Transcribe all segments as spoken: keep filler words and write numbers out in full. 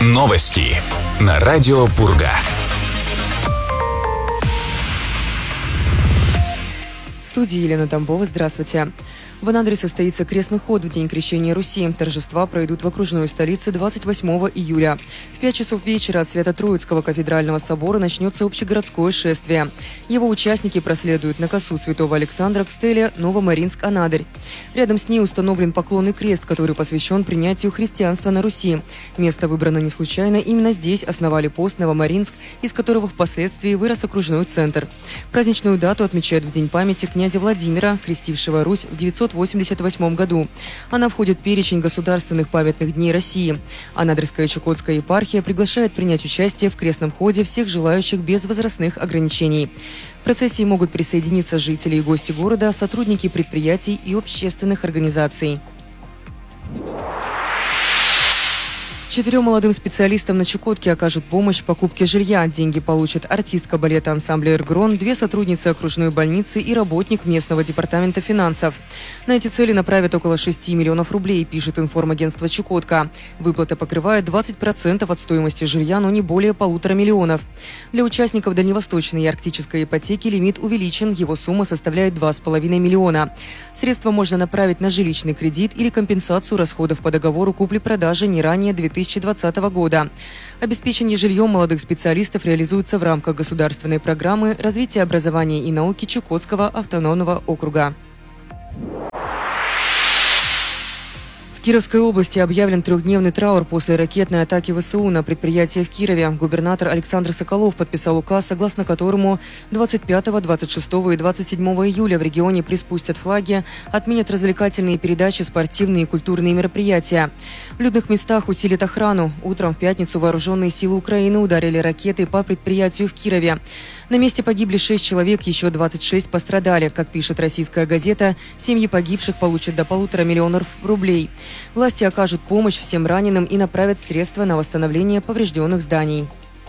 Новости на радио Пурга. В студии Елена Тамбова. Здравствуйте. В Анадыре состоится крестный ход в День Крещения Руси. Торжества пройдут в окружной столице двадцать восьмого июля. В пять часов вечера от Свято-Троицкого кафедрального собора начнется общегородское шествие. Его участники проследуют на косу Святого Александра к стеле Новомаринск-Анадырь. Рядом с ней установлен поклонный крест, который посвящен принятию христианства на Руси. Место выбрано не случайно. Именно здесь основали пост Новомаринск, из которого впоследствии вырос окружной центр. Праздничную дату отмечают в День памяти князя Владимира, крестившего Русь в девятьсот восемьдесят восьмом году. Она входит в перечень государственных памятных дней России. Анадырская Чукотская епархия приглашает принять участие в крестном ходе всех желающих без возрастных ограничений. В процессии могут присоединиться жители и гости города, сотрудники предприятий и общественных организаций. Четырем молодым специалистам на Чукотке окажут помощь в покупке жилья. Деньги получат артистка балета ансамбля «Эргрон», две сотрудницы окружной больницы и работник местного департамента финансов. На эти цели направят около шести миллионов рублей, пишет информагентство «Чукотка». Выплата покрывает двадцать процентов от стоимости жилья, но не более полутора миллионов. Для участников дальневосточной и арктической ипотеки лимит увеличен, его сумма составляет два с половиной миллиона. Средства можно направить на жилищный кредит или компенсацию расходов по договору купли-продажи не ранее две тысячи двадцатого года. Обеспечение жильем молодых специалистов реализуется в рамках государственной программы развития образования и науки Чукотского автономного округа. В Кировской области объявлен трехдневный траур после ракетной атаки ВСУ на предприятие в Кирове. Губернатор Александр Соколов подписал указ, согласно которому двадцать пятого, двадцать шестого и двадцать седьмого июля в регионе приспустят флаги, отменят развлекательные передачи, спортивные и культурные мероприятия. В людных местах усилят охрану. Утром в пятницу вооруженные силы Украины ударили ракетой по предприятию в Кирове. На месте погибли шесть человек, еще двадцать шесть пострадали. Как пишет российская газета, семьи погибших получат до полутора миллионов рублей. Власти окажут помощь всем раненым и направят средства на восстановление поврежденных зданий.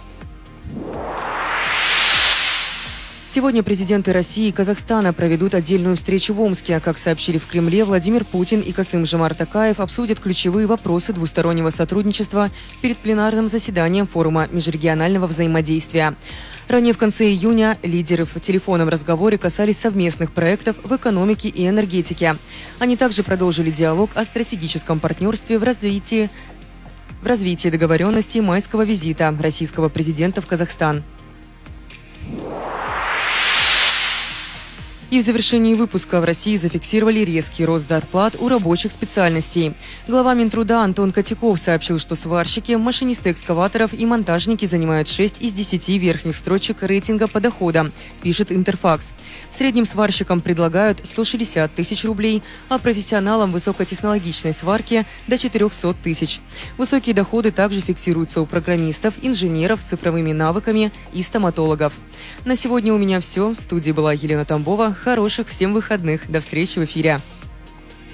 Сегодня президенты России и Казахстана проведут отдельную встречу в Омске. Как сообщили в Кремле, Владимир Путин и Касым-Жомарт Токаев обсудят ключевые вопросы двустороннего сотрудничества перед пленарным заседанием форума межрегионального взаимодействия. Ранее в конце июня лидеры в телефонном разговоре касались совместных проектов в экономике и энергетике. Они также продолжили диалог о стратегическом партнерстве в развитии, в развитии договоренности майского визита российского президента в Казахстан. И в завершении выпуска в России зафиксировали резкий рост зарплат у рабочих специальностей. Глава Минтруда Антон Котяков сообщил, что сварщики, машинисты экскаваторов и монтажники занимают шесть из десяти верхних строчек рейтинга по доходам, пишет Интерфакс. В среднем сварщикам предлагают сто шестьдесят тысяч рублей, а профессионалам высокотехнологичной сварки – до четырехсот тысяч. Высокие доходы также фиксируются у программистов, инженеров с цифровыми навыками и стоматологов. На сегодня у меня все. В студии была Елена Тамбова. Хороших всем выходных. До встречи в эфире.